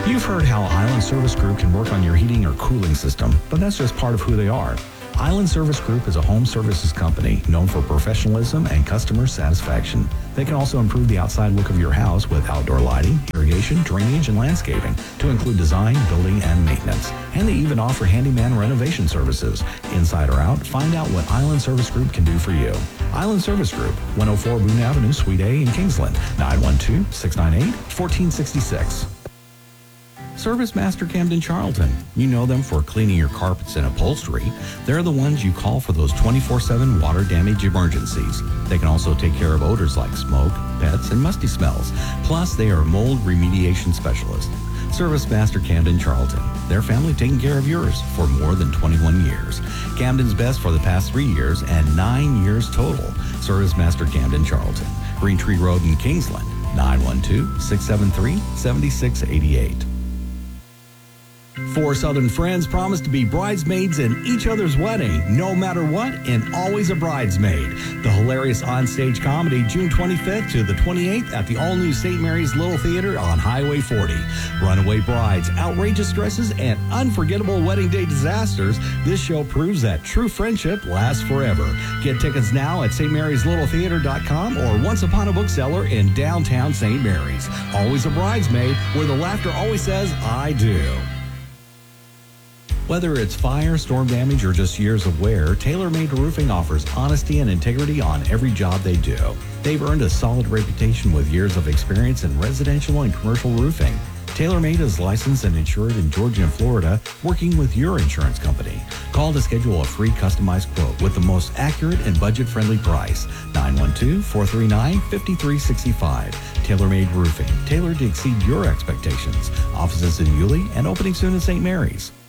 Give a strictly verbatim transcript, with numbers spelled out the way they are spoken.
You've heard how Island Service Group can work on your heating or cooling system, but that's just part of who they are. Island Service Group is a home services company known for professionalism and customer satisfaction. They can also improve the outside look of your house with outdoor lighting, irrigation, drainage, and landscaping to include design, building, and maintenance. And they even offer handyman renovation services. Inside or out, find out what Island Service Group can do for you. Island Service Group, one oh four Boone Avenue, Suite A in Kingsland, nine one two, six nine eight, one four six six. Service Master Camden Charlton. You know them for cleaning your carpets and upholstery. They're the ones you call for those twenty-four seven water damage emergencies. They can also take care of odors like smoke, pets, and musty smells. Plus, they are mold remediation specialists. Service Master Camden Charlton. Their family taking care of yours for more than twenty-one years. Camden's best for the past three years and nine years total. Service Master Camden Charlton. Green Tree Road in Kingsland, nine one two, six seven three, seven six eight eight. Four Southern friends promise to be bridesmaids in each other's wedding, no matter what, and always a bridesmaid. The hilarious onstage comedy, June twenty-fifth to the twenty-eighth at the all-new Saint Mary's Little Theater on Highway forty. Runaway brides, outrageous dresses, and unforgettable wedding day disasters. This show proves that true friendship lasts forever. Get tickets now at s t marys little theater dot com or Once Upon a Bookseller in downtown Saint Mary's. Always a bridesmaid, where the laughter always says, I do. Whether it's fire, storm damage, or just years of wear, TaylorMade Roofing offers honesty and integrity on every job they do. They've earned a solid reputation with years of experience in residential and commercial roofing. TaylorMade is licensed and insured in Georgia and Florida, working with your insurance company. Call to schedule a free customized quote with the most accurate and budget-friendly price. nine one two, four three nine, five three six five. TaylorMade Roofing, tailored to exceed your expectations. Offices in Yulee and opening soon in Saint Mary's.